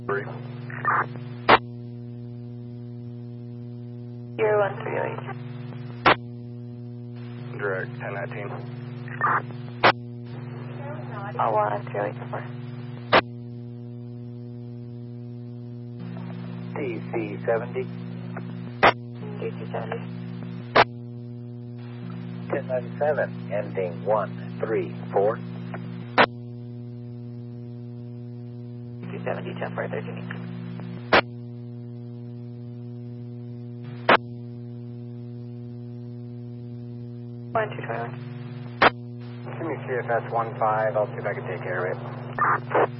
3. 01308. Direct 1019. 01384. DC-70. DC-70. 1097, ending 134. DC-70, 10-4-13. 1221. Give me CFS 15. I'll see if I can take care of it.